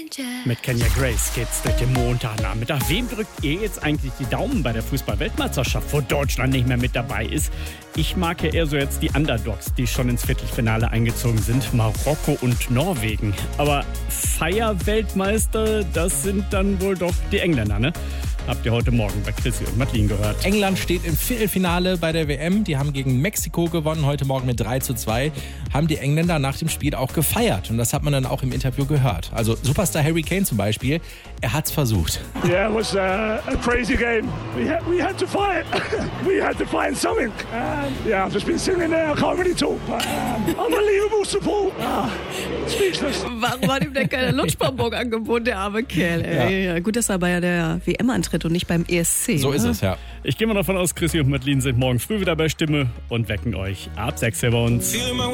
Mit Kenya Grace geht's durch den Montagnachmittag. Wem drückt ihr jetzt eigentlich die Daumen bei der Fußball-Weltmeisterschaft, wo Deutschland nicht mehr mit dabei ist? Ich mag ja eher so jetzt die Underdogs, die schon ins Viertelfinale eingezogen sind. Marokko und Norwegen. Aber Feier-Weltmeister, das sind dann wohl doch die Engländer, ne? Habt ihr heute Morgen bei Chrissy und Madeline gehört. England steht im Viertelfinale bei der WM. Die haben gegen Mexiko gewonnen, heute Morgen mit 3:2. Haben die Engländer nach dem Spiel auch gefeiert. Und das hat man dann auch im Interview gehört. Also Superstar Harry Kane zum Beispiel, er hat's versucht. Yeah, it was a crazy game. We had to fight. We had to find something. Yeah, I've just been sitting there. I can't really talk. But, unbelievable support. Speechless. Warum hat ihm denn keiner Lutschbonbon angeboten, der arme Kerl? Ey. Ja. Gut, dass er bei der WM antritt und nicht beim ESC. So ist es, ja. Ich gehe mal davon aus, Chrissy und Madeline sind morgen früh wieder bei Stimme und wecken euch ab 6 Uhr bei uns.